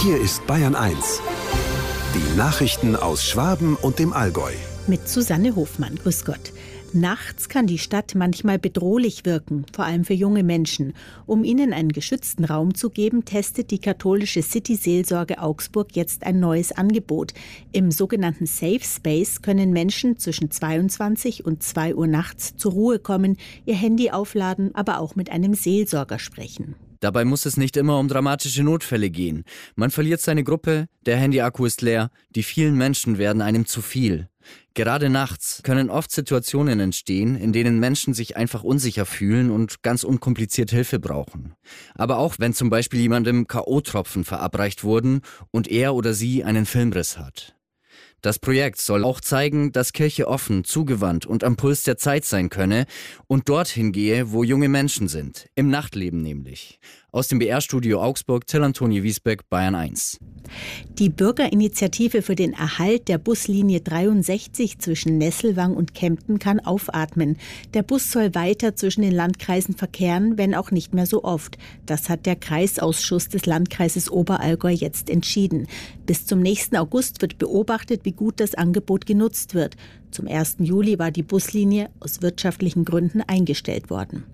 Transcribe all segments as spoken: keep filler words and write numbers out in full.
Hier ist Bayern eins. Die Nachrichten aus Schwaben und dem Allgäu. Mit Susanne Hofmann. Grüß Gott. Nachts kann die Stadt manchmal bedrohlich wirken, vor allem für junge Menschen. Um ihnen einen geschützten Raum zu geben, testet die katholische City-Seelsorge Augsburg jetzt ein neues Angebot. Im sogenannten Safe Space können Menschen zwischen zweiundzwanzig und zwei Uhr nachts zur Ruhe kommen, ihr Handy aufladen, aber auch mit einem Seelsorger sprechen. Dabei muss es nicht immer um dramatische Notfälle gehen. Man verliert seine Gruppe, der Handyakku ist leer, die vielen Menschen werden einem zu viel. Gerade nachts können oft Situationen entstehen, in denen Menschen sich einfach unsicher fühlen und ganz unkompliziert Hilfe brauchen. Aber auch wenn zum Beispiel jemandem K O-Tropfen verabreicht wurden und er oder sie einen Filmriss hat. Das Projekt soll auch zeigen, dass Kirche offen, zugewandt und am Puls der Zeit sein könne und dorthin gehe, wo junge Menschen sind, im Nachtleben nämlich. Aus dem B R-Studio Augsburg, Till Antoni Wiesbeck, Bayern eins. Die Bürgerinitiative für den Erhalt der Buslinie dreiundsechzig zwischen Nesselwang und Kempten kann aufatmen. Der Bus soll weiter zwischen den Landkreisen verkehren, wenn auch nicht mehr so oft. Das hat der Kreisausschuss des Landkreises Oberallgäu jetzt entschieden. Bis zum nächsten August wird beobachtet, wie gut das Angebot genutzt wird. Zum ersten Juli war die Buslinie aus wirtschaftlichen Gründen eingestellt worden.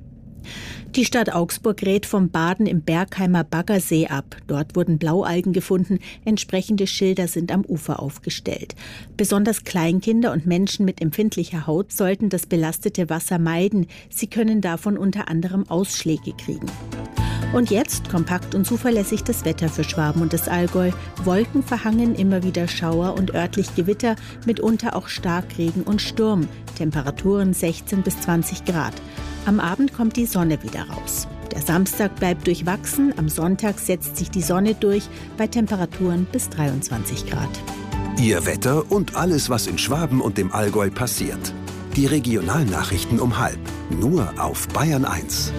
Die Stadt Augsburg rät vom Baden im Bergheimer Baggersee ab. Dort wurden Blaualgen gefunden. Entsprechende Schilder sind am Ufer aufgestellt. Besonders Kleinkinder und Menschen mit empfindlicher Haut sollten das belastete Wasser meiden. Sie können davon unter anderem Ausschläge kriegen. Und jetzt kompakt und zuverlässig das Wetter für Schwaben und das Allgäu. Wolken verhangen, immer wieder Schauer und örtlich Gewitter, mitunter auch Starkregen und Sturm. Temperaturen sechzehn bis zwanzig Grad. Am Abend kommt die Sonne wieder raus. Der Samstag bleibt durchwachsen, am Sonntag setzt sich die Sonne durch bei Temperaturen bis dreiundzwanzig Grad. Ihr Wetter und alles, was in Schwaben und dem Allgäu passiert. Die Regionalnachrichten um halb. Nur auf Bayern eins.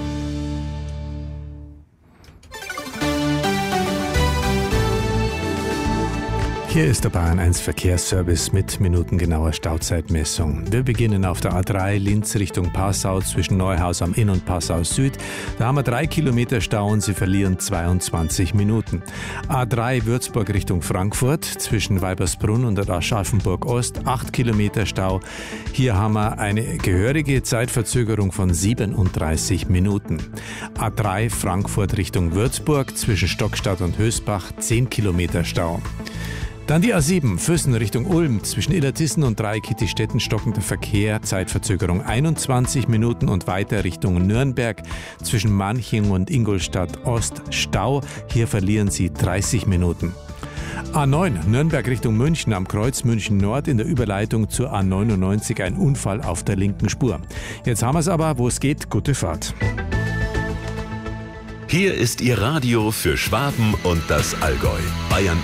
Hier ist der Bayern eins Verkehrsservice mit minutengenauer Stauzeitmessung. Wir beginnen auf der A drei Linz Richtung Passau zwischen Neuhaus am Inn und Passau Süd. Da haben wir drei Kilometer Stau und Sie verlieren zweiundzwanzig Minuten. A drei Würzburg Richtung Frankfurt zwischen Weibersbrunn und der Aschaffenburg Ost, acht Kilometer Stau. Hier haben wir eine gehörige Zeitverzögerung von siebenunddreißig Minuten. A drei Frankfurt Richtung Würzburg zwischen Stockstadt und Hösbach, zehn Kilometer Stau. Dann die A sieben, Füssen Richtung Ulm, zwischen Illertissen und Dreieckittistetten stockender Verkehr, Zeitverzögerung einundzwanzig Minuten und weiter Richtung Nürnberg, zwischen Manching und Ingolstadt Ost Stau, hier verlieren Sie dreißig Minuten. A neun, Nürnberg Richtung München, am Kreuz München Nord in der Überleitung zur A neunundneunzig, ein Unfall auf der linken Spur. Jetzt haben wir es aber, wo es geht, gute Fahrt. Hier ist Ihr Radio für Schwaben und das Allgäu. Bayern